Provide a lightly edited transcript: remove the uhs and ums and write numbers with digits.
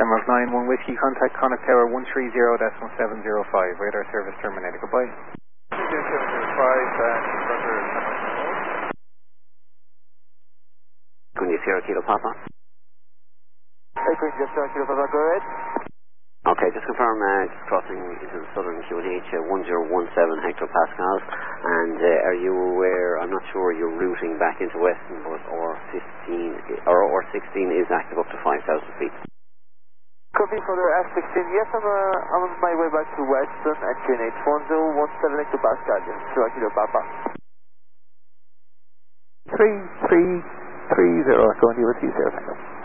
Shamrock 9-1 Whiskey, contact Connacht Tower 130.705, radar service terminated, goodbye. 705, Queen Sierra Kilo Papa. Hey, Queen Sierra Kilo Papa, go ahead. Okay, just confirm crossing into the southern QNH 1017 hectopascals, and are you aware, I'm not sure you're routing back into Weston, but R15 or R16 is active up to 5,000 feet. Copy for the F16, yes, I'm on my way back to Weston at QNH 1017 hectopascal, Sierra Kilo Papa. 3330, going to UT 0,